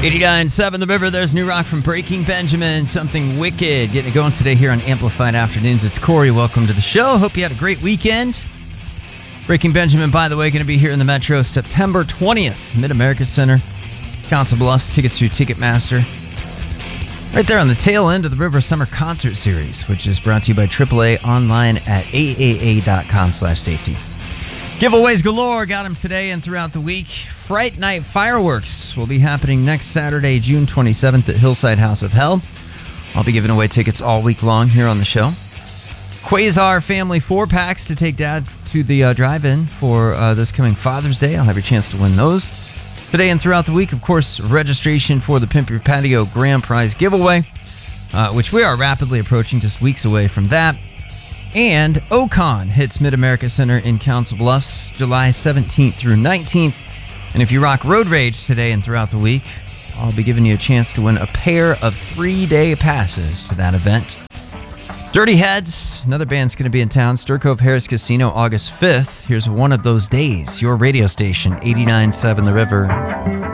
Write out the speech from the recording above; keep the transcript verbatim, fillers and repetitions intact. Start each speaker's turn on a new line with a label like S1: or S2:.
S1: eighty-nine point seven The River, there's new rock from Breaking Benjamin, Something Wicked. Getting it going today here on Amplified Afternoons. It's Corey. Welcome to the show. Hope you had a great weekend. Breaking Benjamin, by the way, going to be here in the Metro September twentieth, Mid-America Center, Council Bluffs. Tickets through Ticketmaster. Right there on the tail end of the River Summer Concert Series, which is brought to you by triple A online at A A A dot com slash safety. Giveaways galore. Got them today and throughout the week. Fright Night Fireworks will be happening next Saturday, June twenty-seventh at Hillside House of Hell. I'll be giving away tickets all week long here on the show. Quasar Family four packs to take Dad to the uh, drive-in for uh, this coming Father's Day. I'll have your chance to win those today and throughout the week. Of course, registration for the Pimp Your Patio Grand Prize giveaway, uh, which we are rapidly approaching, just weeks away from that. And Ocon hits Mid-America Center in Council Bluffs July seventeenth through nineteenth. And if you rock Road Rage today and throughout the week, I'll be giving you a chance to win a pair of three-day passes to that event. Dirty Heads, another band's going to be in town. Stir Cove Harris Casino, August fifth. Here's one of those days. Your radio station, eighty-nine point seven The River.